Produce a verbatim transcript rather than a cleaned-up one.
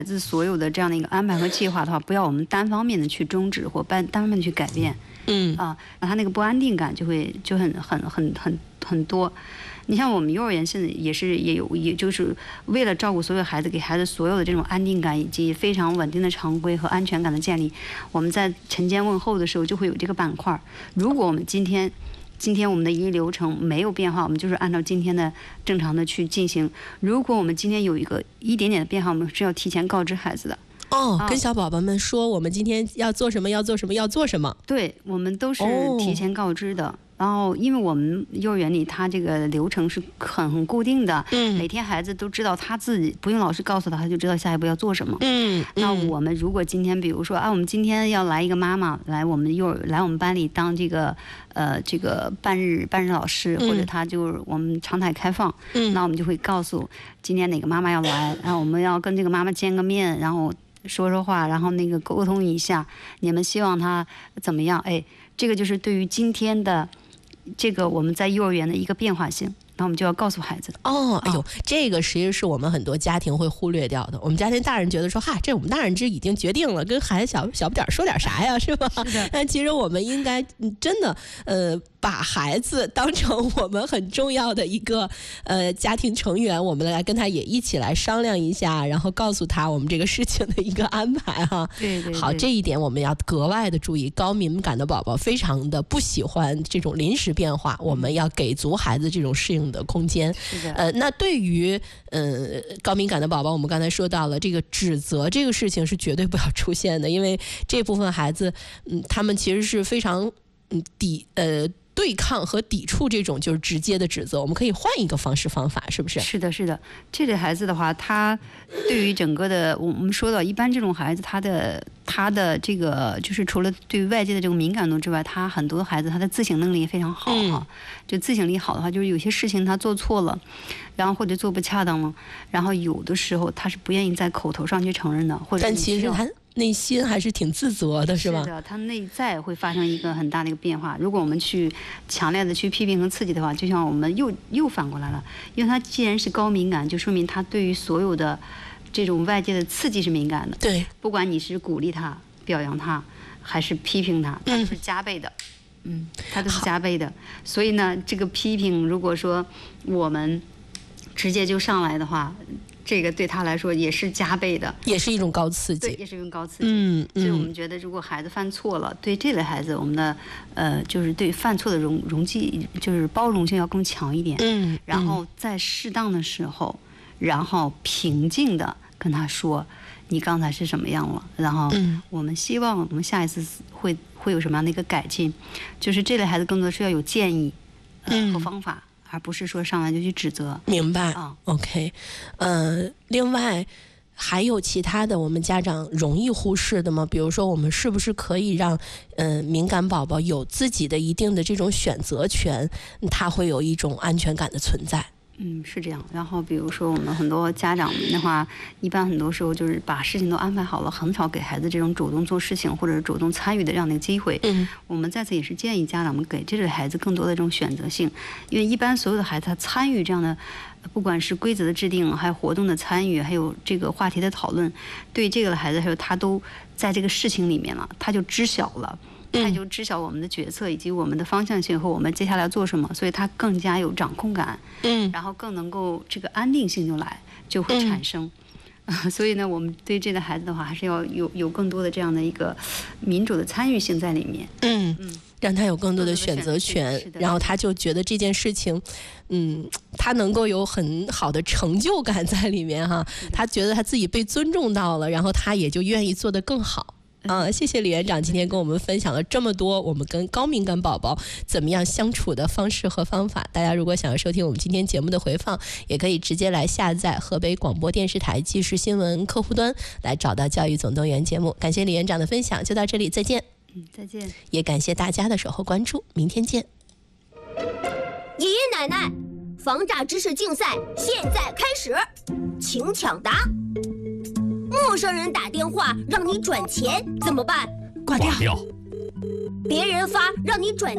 子所有的这样的一个安排和计划的话，不要我们单方面的去终止或单单方面的去改变， 嗯啊，他那个不安定感就会就很很很很很多。你像我们幼儿园现在也是也有，也就是为了照顾所有孩子，给孩子所有的这种安定感以及非常稳定的常规和安全感的建立，我们在晨间问候的时候就会有这个板块。如果我们今天今天我们的一个流程没有变化，我们就是按照今天的正常的去进行。如果我们今天有一个一点点的变化，我们是要提前告知孩子的。 哦，跟小宝宝们说，我们今天要做什么，要做什么，要做什么。 对，我们都是提前告知的。哦，然后，因为我们幼儿园里，它这个流程是很很固定的， 嗯， 每天孩子都知道他自己，不用老师告诉他，他就知道下一步要做什么。 嗯， 那我们如果今天，比如说啊，我们今天要来一个妈妈来我们幼儿来我们班里当这个呃这个半日半日老师，或者他就是我们常态开放， 嗯， 那我们就会告诉今天哪个妈妈要来，然后我们要跟这个妈妈见个面，然后说说话，然后那个沟通一下，你们希望她怎么样？哎，这个就是对于今天的这个我们在幼儿园的一个变化性，那我们就要告诉孩子。 哦，哎呦，这个其实是我们很多家庭会忽略掉的。我们家庭大人觉得说，哈，这我们大人这已经决定了，跟孩子小小不点说点啥呀，是吧？ 是的。 但其实我们应该真的，呃，把孩子当成我们很重要的一个呃家庭成员，我们来跟他也一起来商量一下，然后告诉他我们这个事情的一个安排哈。 对 对, 对。 好，这一点我们要格外的注意。高敏感的宝宝非常的不喜欢这种临时变化，我们要给足孩子这种适应的空间。 是的。 呃，那对于呃高敏感的宝宝，我们刚才说到了这个指责这个事情是绝对不要出现的，因为这部分孩子，嗯，他们其实是非常嗯抵呃。对抗和抵触这种就是直接的指责，我们可以换一个方式方法，是不是？ 是的，是的。这类孩子的话，他对于整个的，我们说到一般这种孩子，他的他的这个就是除了对外界的这种敏感度之外，他很多孩子他的自省能力也非常好哈、嗯。就自省力好的话，就是有些事情他做错了，然后或者做不恰当了，然后有的时候他是不愿意在口头上去承认的，或者但其实他内心还是挺自责的，是吧？ 是的，他内在会发生一个很大的一个变化。如果我们去强烈的去批评和刺激的话，就像我们又又反过来了，因为他既然是高敏感，就说明他对于所有的这种外界的刺激是敏感的。 对， 不管你是鼓励他、表扬他，还是批评他，他都是加倍的。嗯，他都是加倍的。所以呢，这个批评如果说我们直接就上来的话，这个对他来说也是加倍的， 也是一种高刺激， 对，也是一种高刺激。 嗯， 所以我们觉得，如果孩子犯错了，对这类孩子，我们的呃，就是对犯错的容容积，就是包容性要更强一点。 嗯， 然后在适当的时候，然后平静的跟他说，你刚才是什么样了，然后我们希望我们下一次会会有什么样的一个改进，就是这类孩子更多是要有建议、呃、和方法。而不是说上来就去指责。 明白啊 ，OK， 呃，另外还有其他的我们家长容易忽视的吗？比如说，我们是不是可以让呃敏感宝宝有自己的一定的这种选择权，他会有一种安全感的存在？ 嗯，是这样。然后比如说我们很多家长的话，一般很多时候就是把事情都安排好了，很少给孩子这种主动做事情或者是主动参与的这样的一个机会。 嗯， 我们在此也是建议家长们给这类孩子更多的这种选择性，因为一般所有的孩子他参与这样的，不管是规则的制定，还有活动的参与，还有这个话题的讨论，对这个孩子还有他都在这个事情里面了，他就知晓了。他就知晓我们的决策以及我们的方向性和我们接下来要做什么，所以他更加有掌控感， 嗯， 然后更能够这个安定性就来就会产生，嗯、所以呢，我们对这个孩子的话，还是要有有更多的这样的一个民主的参与性在里面， 嗯嗯，让他有更多的选择权，然后他就觉得这件事情，嗯，他能够有很好的成就感在里面哈，他觉得他自己被尊重到了，然后他也就愿意做得更好。啊，谢谢李园长今天跟我们分享了这么多我们跟高敏感宝宝怎么样相处的方式和方法。大家如果想要收听我们今天节目的回放，也可以直接来下载河北广播电视台即时新闻客户端来找到教育总动员节目。感谢李园长的分享，就到这里，再见。 嗯，再见。 也感谢大家的守候关注，明天见。 爷爷奶奶，防诈知识竞赛现在开始，请抢答。陌生人打电话让你转钱怎么办？ 挂掉。 别人发让你转